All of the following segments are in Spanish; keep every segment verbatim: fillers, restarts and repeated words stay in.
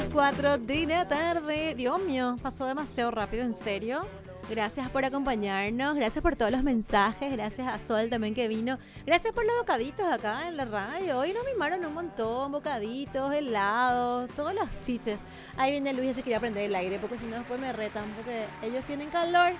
cuatro de la tarde. Dios mío, pasó demasiado rápido, en serio. Gracias por acompañarnos, gracias por todos los mensajes, gracias a Sol también que vino. Gracias por los bocaditos acá en la radio. Hoy nos mimaron un montón, bocaditos, helados, todos los chistes. Ahí viene Luis, ese que iba a prender el aire, porque si no después me retan, porque ellos tienen calor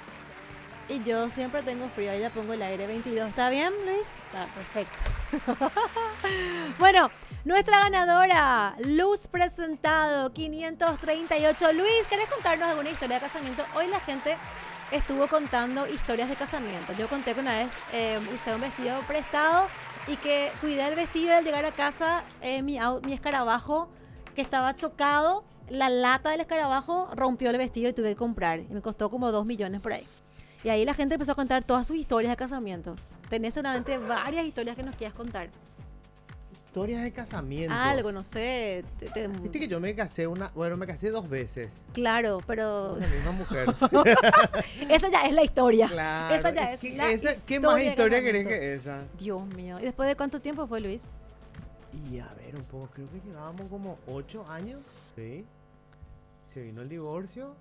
y yo siempre tengo frío. Ahí ya pongo el aire veintidós. ¿Está bien, Luis? Está perfecto. Bueno, nuestra ganadora, Luz Presentado, quinientos treinta y ocho. Luis, ¿querés contarnos alguna historia de casamiento? Hoy la gente estuvo contando historias de casamiento. Yo conté que una vez eh, usé un vestido prestado y que cuidé el vestido y al llegar a casa, eh, mi, mi escarabajo que estaba chocado, la lata del escarabajo rompió el vestido y tuve que comprar. Y me costó como dos millones por ahí. Y ahí la gente empezó a contar todas sus historias de casamiento. Tenés seguramente varias historias que nos quieras contar. Historias de casamiento. Algo, no sé. Te, te... Viste que yo me casé una, bueno, me casé dos veces. Claro, pero... Con la misma mujer. Esa ya es la historia. Claro. Esa ya es ¿Qué, la esa, historia ¿Qué más historia de querés casamiento. que esa? Dios mío. ¿Y después de cuánto tiempo fue, Luis? Y a ver, un poco, creo que llevábamos como ocho años, ¿sí? Se vino el divorcio,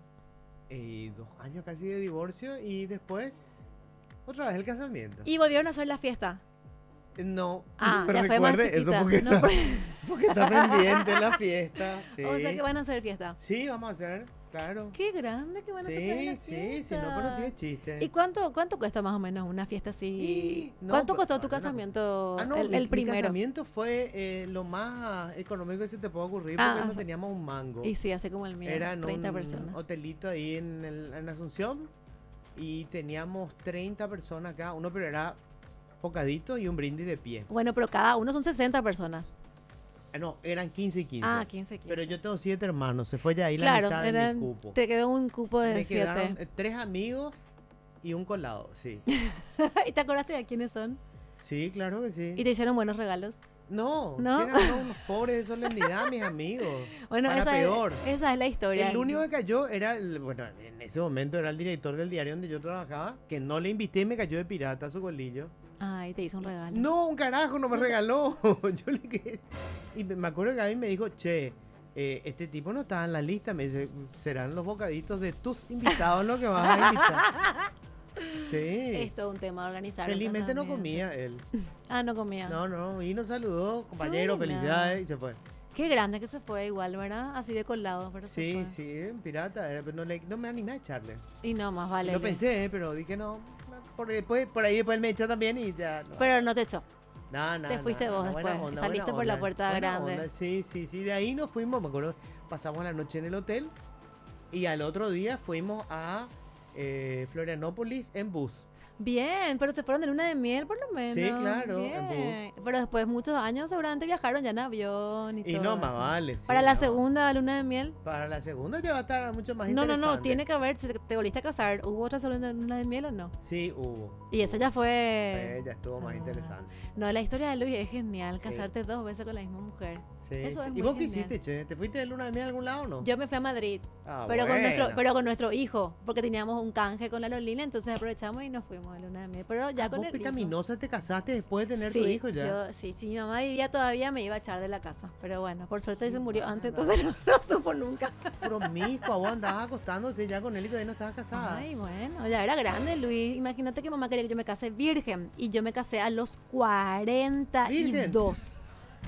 y dos años casi de divorcio, y después, otra vez el casamiento. ¿Y volvieron a hacer la fiesta? No, Ah, pero ya fue más recuerde eso chiquita. porque, No, está, pero- porque está pendiente la fiesta. Sí. O sea que van a hacer fiesta. Sí, vamos a hacer, claro. Qué grande que van a hacer Sí, la sí, fiesta. si no, pero no tiene chiste. ¿Y cuánto, cuánto cuesta más o menos una fiesta así? Y- no, ¿Cuánto pues, costó tu no, no. casamiento? Ah, no, el, mi, el mi primero. casamiento fue eh, lo más económico que se te puede ocurrir Ah, porque no ah. teníamos un mango. Y sí, así como el mío. Era en treinta un personas. hotelito ahí en, el- en Asunción y teníamos treinta personas acá, uno pero era bocadito y un brindis de pie. Bueno, pero cada uno son sesenta personas. Ah, no, eran quince y quince. Ah, quince, quince. Pero yo tengo siete hermanos, se fue ya ahí Claro, la mitad de eran- mi cupo. te quedó un cupo de Me quedaron siete. eh, tres amigos y un colado, sí. ¿Y te acordaste de quiénes son? Sí, claro que sí. ¿Y te hicieron buenos regalos? No, ¿No? sí eran unos pobres de solemnidad, mis amigos. Bueno, Para esa peor. es, esa es la historia. El único que cayó era, el, bueno, en ese momento era el director del diario donde yo trabajaba, que no le invité y me cayó de pirata a su golillo. Ay, te hizo un regalo. No, un carajo, no me regaló. Yo le quedé... Y me me acuerdo que a mí me dijo, che, eh, este tipo no está en la lista. Me dice, serán los bocaditos de tus invitados los que vas a invitar. Sí. Es todo un tema organizar. un Felizmente no casamiento. comía él. Ah, no comía. No, no, y nos saludó, compañero, Chula. felicidades, y se fue. Qué grande que se fue igual, ¿verdad? Así de colado, pero se Sí, fue. sí, en pirata, era, pero no, le- no me animé a echarle. Y no, más vale. Lo Luis. pensé, pero dije no. Por, después, por ahí después él me echa también y ya. No, Pero no te echó. no, no, te fuiste no, vos no, buena después, onda, saliste buena por la onda, puerta buena grande. onda, sí, sí, sí. De ahí nos fuimos, me acuerdo, pasamos la noche en el hotel y al otro día fuimos a eh, Florianópolis en bus. Bien, pero se fueron de luna de miel por lo menos. Sí, claro, en Bien. Pero después muchos años seguramente viajaron ya en avión y, Y todo no, más eso. vale. sí, Para la no. segunda luna de miel. Para la segunda ya va a estar mucho más No, no, interesante. no, tiene que haber, si te, te volviste a casar, ¿hubo otra segunda luna de miel o no? Sí, hubo. Y esa ya fue... Eh, ya estuvo más Ah. interesante. No, la historia de Luis es genial, Sí. casarte dos veces con la misma mujer. Sí, Eso sí. es ¿Y muy vos qué genial. hiciste, che? ¿Te fuiste de luna de miel a algún lado o no? Yo me fui a Madrid, Ah, pero, con nuestro, bueno. pero con nuestro hijo, porque teníamos un canje con la Lolina, entonces aprovechamos y nos fuimos de luna de miel. Pero ya Ah, con vos el hijo. pecaminosa te casaste después de tener Sí, tu hijo ya. yo- sí, si mi mamá vivía todavía me iba a echar de la casa. Pero bueno, por suerte Qué se murió antes, bárbaro. entonces no, no supo nunca. Promiscua, vos andabas acostándote ya con él y todavía no estabas casada. Ay, bueno, ya era grande, Luis. Imagínate que mamá quería que yo me case virgen y yo me casé a los cuarenta y dos.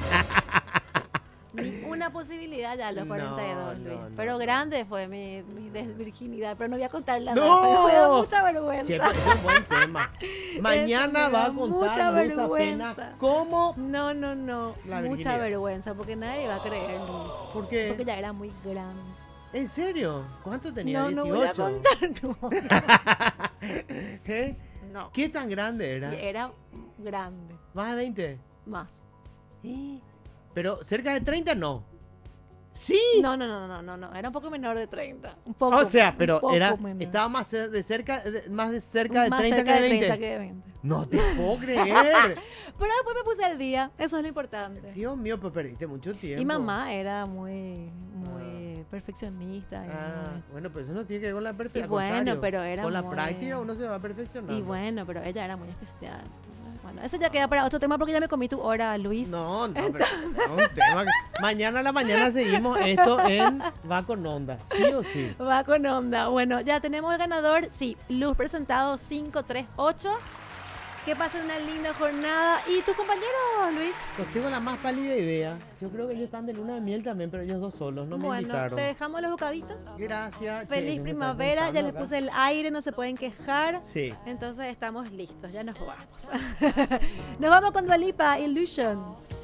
Ni una posibilidad ya a los No, cuarenta y dos, Luis. no, no, pero no. grande fue mi, mi desvirginidad, pero no voy a contar la ¡No! verdad, pero me da mucha vergüenza. Che, pues, ese es un buen tema. Mañana me va da a mucha contar Luz vergüenza. apenas cómo. No, no, no. La Mucha virginidad. vergüenza, porque nadie va a creer, Luis. ¿Por qué? Porque ya era muy grande. ¿En serio? ¿Cuánto tenía? No, no voy a dieciocho. contar, no. ¿Eh? No. ¿Qué tan grande era? Era grande, ¿Más de veinte? más. ¿Y? Pero cerca de treinta no. Sí. No, no, no, no, no, no. Era un poco menor de treinta. Un poco. O sea, un pero poco era menor. estaba más ce- de cerca de, más de cerca de Más treinta cerca que de de veinte. treinta que de veinte. No te puedo creer. Pero después me puse al día. Eso es lo importante. Dios mío, pues perdiste mucho tiempo. Y mamá era muy, muy perfeccionista. y Ah, muy- bueno, pero eso no tiene que ver con la perfección. Y bueno, pero era Con la muy- práctica uno se va perfeccionando. Y bueno, pero ella era muy especial. Bueno, eso ya queda para otro tema porque ya me comí tu hora, Luis. No, no, pero no, un tema que- mañana a la mañana seguimos esto en Va con Onda, sí o sí. Va con onda. Bueno, ya tenemos el ganador. Sí, Luz presentado cinco tres ocho. Que pasen una linda jornada. ¿Y tus compañeros, Luis? No tengo la más pálida idea. Yo creo que ellos están de luna de miel también, pero ellos dos solos, no me Bueno, invitaron. te dejamos los bocaditos. Gracias. che, Feliz no me primavera. están Ya les contando puse el aire, no se pueden quejar. acá. Sí. Entonces estamos listos, ya nos vamos. Nos vamos con Dua Lipa, Illusion.